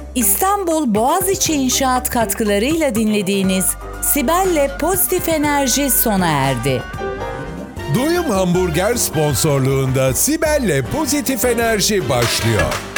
İstanbul Boğaziçi İnşaat katkılarıyla dinlediğiniz Sibel'le Pozitif Enerji sona erdi. Doyum Hamburger sponsorluğunda Sibel'le Pozitif Enerji başlıyor.